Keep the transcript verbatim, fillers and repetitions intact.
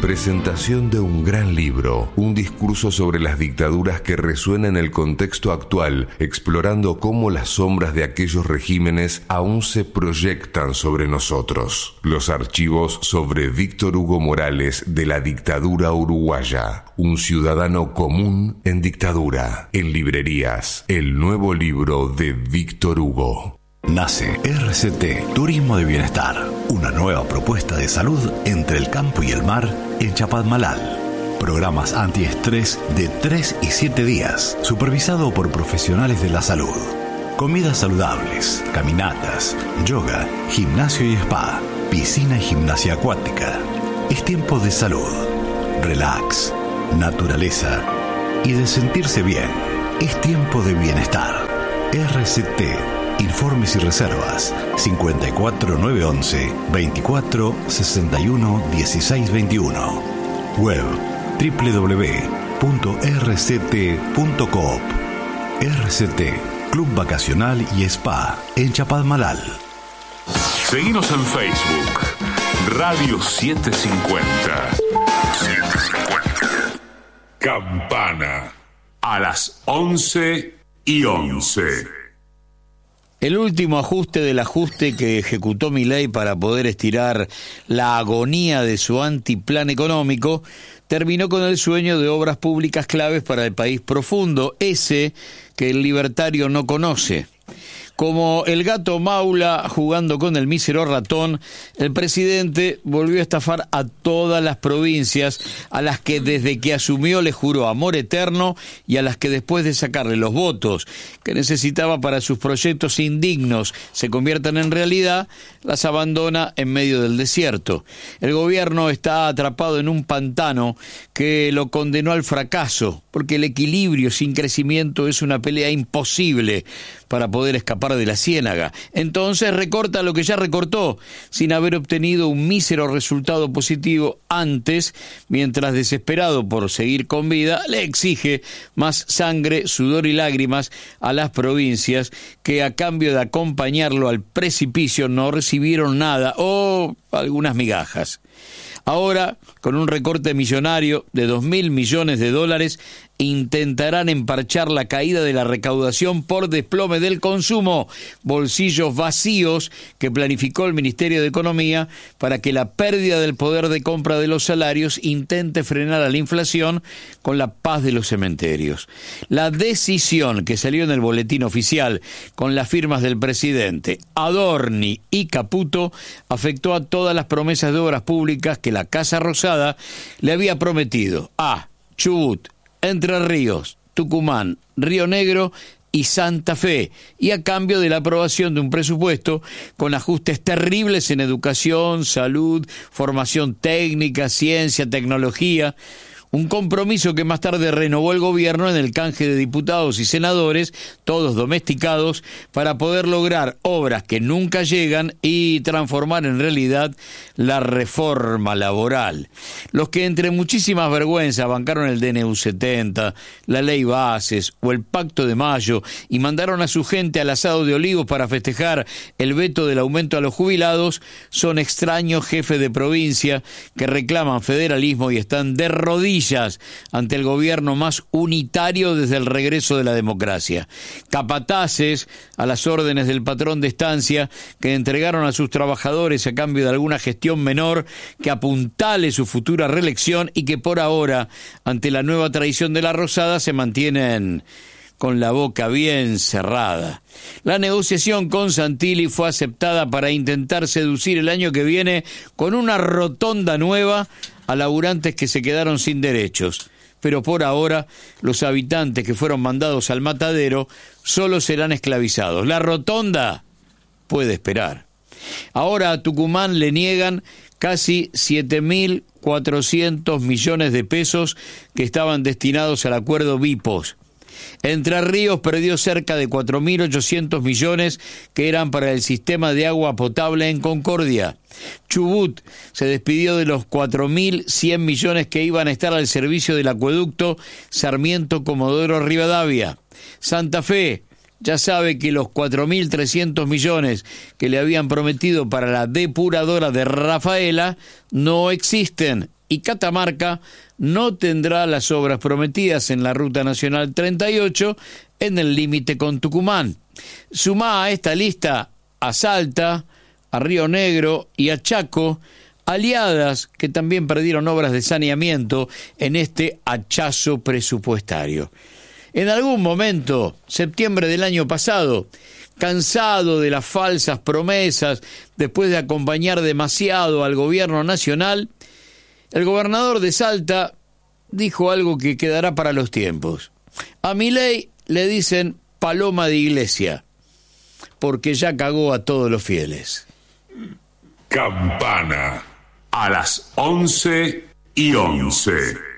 Presentación de un gran libro, un discurso sobre las dictaduras que resuena en el contexto actual, explorando cómo las sombras de aquellos regímenes aún se proyectan sobre nosotros. Los archivos sobre Víctor Hugo Morales de la dictadura uruguaya, un ciudadano común en dictadura. En librerías, el nuevo libro de Víctor Hugo. Nace R C T Turismo de Bienestar, una nueva propuesta de salud entre el campo y el mar en Chapadmalal. Programas antiestrés de tres y siete días, supervisado por profesionales de la salud. Comidas saludables, caminatas, yoga, gimnasio y spa, piscina y gimnasia acuática. Es tiempo de salud, relax, naturaleza y de sentirse bien. Es tiempo de bienestar. R C T. Informes y reservas cincuenta y cuatro nueve once veinticuatro sesenta y uno dieciséis veintiuno. Web doble u doble u doble u punto r c t punto coop. R C T, Club Vacacional y Spa en Chapadmalal. Seguinos en Facebook, Radio setecientos cincuenta. setecientos cincuenta. Campana. A las once y once. El último ajuste del ajuste que ejecutó Milei para poder estirar la agonía de su antiplan económico terminó con el sueño de obras públicas claves para el país profundo, ese que el libertario no conoce. Como el gato maula jugando con el mísero ratón, el presidente volvió a estafar a todas las provincias a las que desde que asumió le juró amor eterno y a las que después de sacarle los votos que necesitaba para sus proyectos indignos se conviertan en realidad, las abandona en medio del desierto. El gobierno está atrapado en un pantano que lo condenó al fracaso, porque el equilibrio sin crecimiento es una pelea imposible para poder escapar de la ciénaga. Entonces recorta lo que ya recortó, sin haber obtenido un mísero resultado positivo antes, mientras desesperado por seguir con vida, le exige más sangre, sudor y lágrimas a las provincias que a cambio de acompañarlo al precipicio no recibieron nada o algunas migajas. Ahora, con un recorte millonario de dos mil millones de dólares, intentarán emparchar la caída de la recaudación por desplome del consumo, bolsillos vacíos que planificó el Ministerio de Economía para que la pérdida del poder de compra de los salarios intente frenar a la inflación con la paz de los cementerios. La decisión que salió en el boletín oficial con las firmas del presidente, Adorni y Caputo afectó a todas las promesas de obras públicas que la Casa Rosada le había prometido a Chubut, Entre Ríos, Tucumán, Río Negro y Santa Fe, y a cambio de la aprobación de un presupuesto con ajustes terribles en educación, salud, formación técnica, ciencia, tecnología. Un compromiso que más tarde renovó el gobierno en el canje de diputados y senadores, todos domesticados, para poder lograr obras que nunca llegan y transformar en realidad la reforma laboral. Los que entre muchísimas vergüenzas bancaron el D N U setenta, la ley Bases o el Pacto de Mayo y mandaron a su gente al asado de Olivos para festejar el veto del aumento a los jubilados, son extraños jefes de provincia que reclaman federalismo y están de rodillas ante el gobierno más unitario desde el regreso de la democracia. Capataces a las órdenes del patrón de estancia que entregaron a sus trabajadores a cambio de alguna gestión menor que apuntale su futura reelección y que por ahora, ante la nueva traición de la Rosada, se mantienen con la boca bien cerrada. La negociación con Santilli fue aceptada para intentar seducir el año que viene con una rotonda nueva a laburantes que se quedaron sin derechos. Pero por ahora, los habitantes que fueron mandados al matadero solo serán esclavizados. La rotonda puede esperar. Ahora a Tucumán le niegan casi siete mil cuatrocientos millones de pesos que estaban destinados al acuerdo Vipos. Entre Ríos perdió cerca de cuatro mil ochocientos millones que eran para el sistema de agua potable en Concordia. Chubut se despidió de los cuatro mil cien millones que iban a estar al servicio del acueducto Sarmiento-Comodoro Rivadavia. Santa Fe ya sabe que los cuatro mil trescientos millones que le habían prometido para la depuradora de Rafaela no existen y Catamarca no tendrá las obras prometidas en la Ruta Nacional treinta y ocho en el límite con Tucumán. Sumá a esta lista a Salta, a Río Negro y a Chaco, aliadas que también perdieron obras de saneamiento en este hachazo presupuestario. En algún momento, septiembre del año pasado, cansado de las falsas promesas, después de acompañar demasiado al gobierno nacional, el gobernador de Salta dijo algo que quedará para los tiempos. A Milei le dicen paloma de iglesia, porque ya cagó a todos los fieles. Campana, a las once y once.